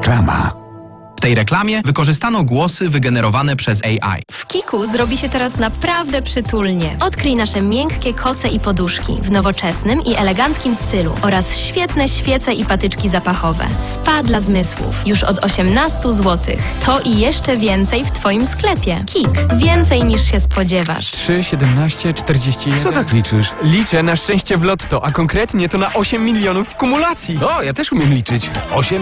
Reklama. W tej reklamie wykorzystano głosy wygenerowane przez AI. W Kiku zrobi się teraz naprawdę przytulnie. Odkryj nasze miękkie koce i poduszki w nowoczesnym i eleganckim stylu oraz świetne świece i patyczki zapachowe. Spa dla zmysłów już od 18 zł. To i jeszcze więcej w Twoim sklepie. Kik. Więcej niż się spodziewasz. 3, 17, 41... Co tak liczysz? Liczę na szczęście w lotto, a konkretnie to na 8 milionów w kumulacji. O, ja też umiem liczyć. 8